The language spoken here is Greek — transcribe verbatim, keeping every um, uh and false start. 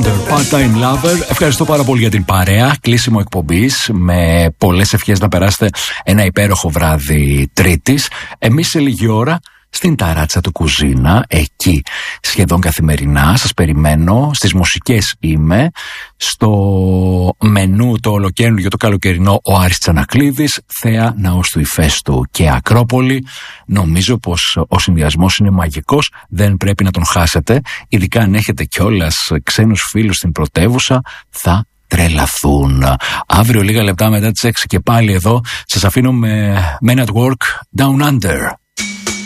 Under, Part-Time Lover. Ευχαριστώ πάρα πολύ για την παρέα. Κλείσιμο εκπομπής με πολλές ευχές να περάσετε ένα υπέροχο βράδυ Τρίτης. Εμείς σε λίγη ώρα στην ταράτσα του Κουζίνα, εκεί σχεδόν καθημερινά σας περιμένω. Στις μουσικές είμαι. Στο μενού το ολοκαίρινο το καλοκαιρινό ο Άρης Τσανακλίδης, Θέα, Ναός του Ηφαίστου και Ακρόπολη. Νομίζω πως ο συνδυασμός είναι μαγικός, δεν πρέπει να τον χάσετε. Ειδικά αν έχετε κιόλας ξένους φίλους στην πρωτεύουσα, θα τρελαθούν. Αύριο λίγα λεπτά μετά τις έξι και πάλι εδώ σας αφήνω με Men at Work Down Under.